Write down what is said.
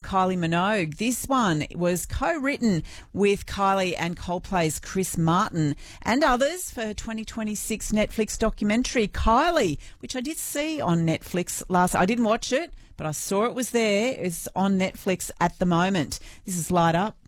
Kylie Minogue. This one was co-written with Kylie and Coldplay's Chris Martin and others for her 2026 Netflix documentary, Kylie, which I did see on Netflix I didn't watch it, but I saw it was there. It's on Netflix at the moment. This is Light Up.